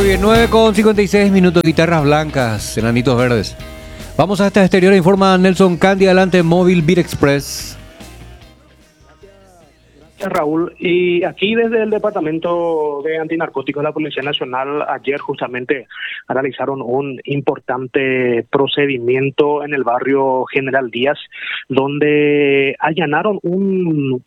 Muy bien, 9:56, guitarras blancas, enanitos verdes. Vamos a esta exterior, informa Nelson Candy, adelante, Móvil Beat Express. Gracias, Raúl. Y aquí desde el Departamento de Antinarcóticos de la Policía Nacional, ayer justamente realizaron un importante procedimiento en el barrio General Díaz, donde allanaron un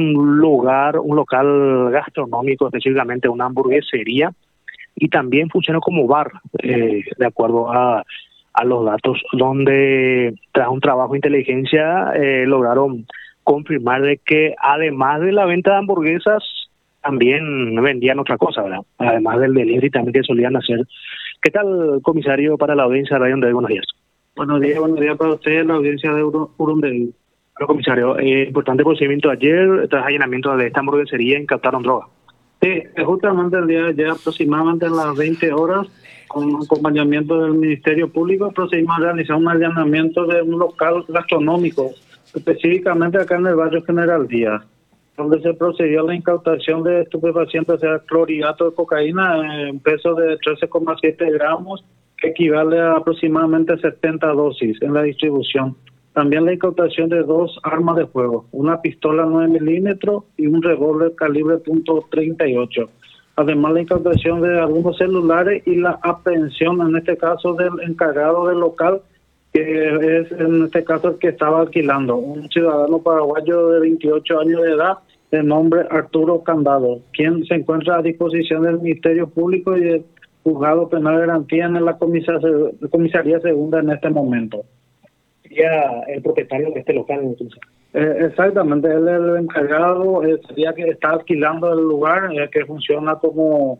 local gastronómico, específicamente una hamburguesería, y también funcionó como bar, de acuerdo a los datos, donde tras un trabajo de inteligencia lograron confirmar de que además de la venta de hamburguesas también vendían otra cosa, ¿verdad? Además del delivery también que solían hacer. ¿Qué tal, comisario, para la audiencia de Radio Urundevi? Buenos días. Buenos días para usted, la audiencia de Urundevi. Bueno, comisario, importante procedimiento ayer, tras allanamiento de esta hamburguesería, incautaron droga. Sí, justamente el día de ayer, aproximadamente a las 20 horas, con acompañamiento del Ministerio Público, procedimos a realizar un allanamiento de un local gastronómico, específicamente acá en el barrio General Díaz, donde se procedió a la incautación de estupefacientes, o sea, clorhidrato de cocaína en peso de 13,7 gramos, que equivale a aproximadamente 70 dosis en la distribución. También la incautación de 2 armas de fuego, una pistola 9 milímetros y un revólver calibre .38. Además, la incautación de algunos celulares y la aprehensión, en este caso, del encargado del local, que es en este caso el que estaba alquilando, un ciudadano paraguayo de 28 años de edad, de nombre Arturo Candado, quien se encuentra a disposición del Ministerio Público y del Juzgado Penal de Garantía en la Comisaría Segunda en este momento. ¿Sería el propietario de este local? Exactamente, él es el encargado, sería que está alquilando el lugar, que funciona como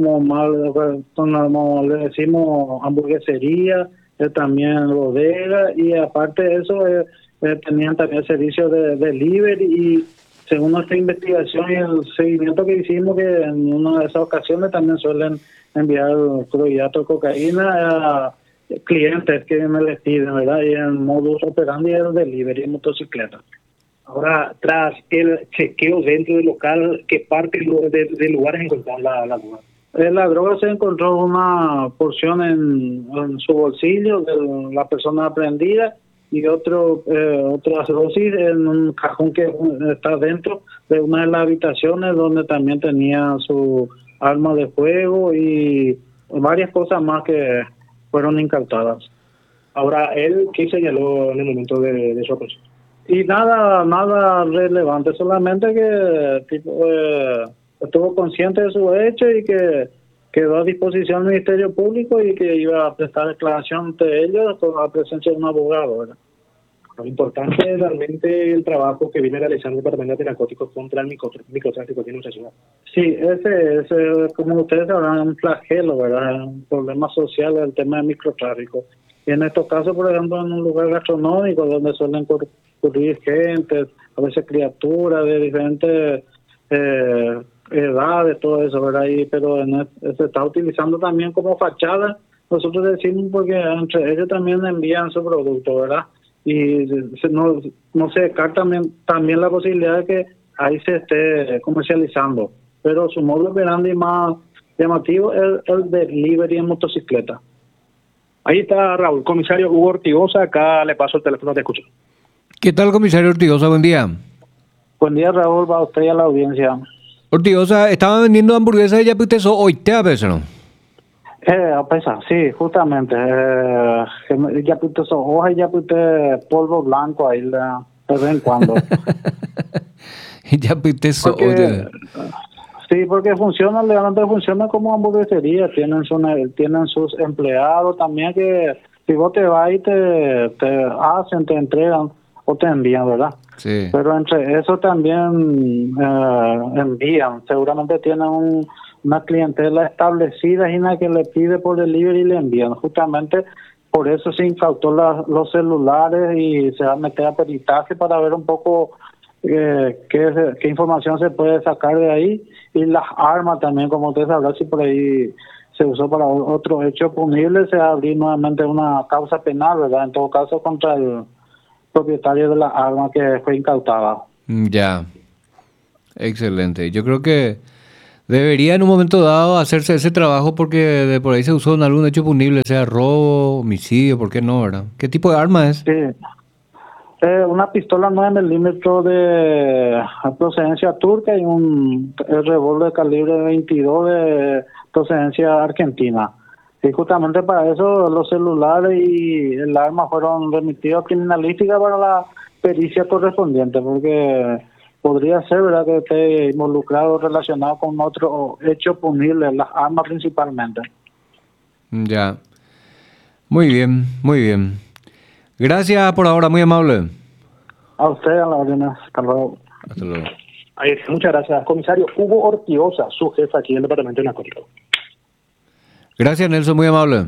le decimos hamburguesería, también bodega, y aparte de eso tenían también servicio de delivery, y según nuestra investigación y el seguimiento que hicimos, que en una de esas ocasiones también suelen enviar clorhidrato de cocaína a clientes que me les piden, ¿verdad? Y en modus operandi el delivery en motocicleta. Ahora, tras el chequeo dentro del local, ¿qué parte del lugar encontraron la droga? La droga se encontró una porción en su bolsillo de la persona aprehendida y otras dosis en un cajón que está dentro de una de las habitaciones, donde también tenía su arma de fuego y varias cosas más que fueron incautadas. Ahora, ¿él qué señaló en el momento de su aprehensión? Y nada relevante, solamente que estuvo consciente de su hecho y que quedó a disposición del Ministerio Público y que iba a prestar declaración ante ellos con la presencia de un abogado, ¿verdad? Lo importante es realmente el trabajo que viene realizando el Departamento de Narcóticos contra el microtráfico aquí en nuestra ciudad. Sí, ese como ustedes sabrán, un flagelo, ¿verdad? Un problema social, el tema del microtráfico. Y en estos casos, por ejemplo, en un lugar gastronómico donde suelen ocurrir gente, a veces criaturas de diferentes edades, todo eso, ¿verdad? Pero se está utilizando también como fachada. Nosotros decimos porque entre ellos también envían su producto, ¿verdad? Y no se descarta también la posibilidad de que ahí se esté comercializando. Pero su modo operandi más llamativo es el delivery en motocicleta. Ahí está Raúl, comisario Hugo Ortigosa, acá le paso el teléfono de escucha. ¿Qué tal, comisario Ortigosa? Buen día. Buen día, Raúl, para usted y a la audiencia. Ortigosa, estaba vendiendo hamburguesas y ya puse eso hoy, ¿te apetece, no? Sí, justamente. Ya puse hoja y ya puse polvo blanco ahí de vez en cuando. Ya puse eso hoy. Sí, porque legalmente funciona como hamburguesería, tienen sus empleados también, que si vos te vas y te entregan o te envían, ¿verdad? Sí. Pero entre eso también envían, seguramente tienen una clientela establecida y una que le pide por delivery y le envían. Justamente por eso se incautó los celulares y se va a meter a peritaje para ver un poco qué información se puede sacar de ahí, y las armas también, como usted sabrá, si por ahí se usó para otro hecho punible, se va a abrir nuevamente una causa penal, ¿verdad? En todo caso, contra el propietario de la arma que fue incautada. Ya, excelente. Yo creo que Debería en un momento dado hacerse ese trabajo porque de por ahí se usó en algún hecho punible, sea robo, homicidio, ¿por qué no, verdad? ¿Qué tipo de arma es? Sí. Una pistola 9 milímetros de procedencia turca y un revólver calibre 22 de procedencia argentina. Y justamente para eso los celulares y el arma fueron remitidos a criminalística para la pericia correspondiente, porque podría ser, ¿verdad?, que esté involucrado, relacionado con otro hecho punible, las armas principalmente. Ya. Muy bien, muy bien. Gracias por ahora, muy amable. A usted, a la orden. Hasta luego. Hasta luego. Muchas gracias, comisario. Hugo Ortigosa, su jefe aquí en el departamento de Narcóticos. Gracias, Nelson, muy amable.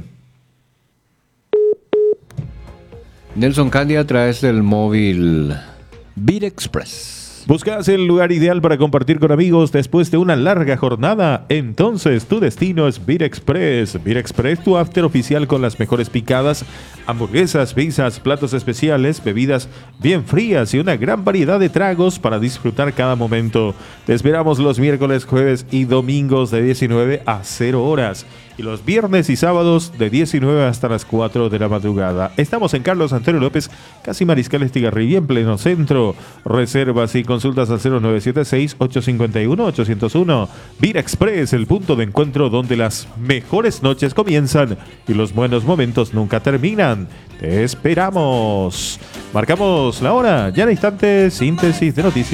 Nelson Candia a través del móvil Beat Express. ¿Buscas el lugar ideal para compartir con amigos después de una larga jornada? Entonces tu destino es Beat Express. Beat Express, tu after oficial con las mejores picadas, hamburguesas, pizzas, platos especiales, bebidas bien frías y una gran variedad de tragos para disfrutar cada momento. Te esperamos los miércoles, jueves y domingos de 19 a 0 horas. Y los viernes y sábados de 19 hasta las 4 de la madrugada. Estamos en Carlos Antonio López, casi Mariscal Estigarribia, en pleno centro. Reservas y consultas al 0976-851-801. Beat Express, el punto de encuentro donde las mejores noches comienzan y los buenos momentos nunca terminan. Te esperamos. Marcamos la hora, ya en instantes, síntesis de noticias.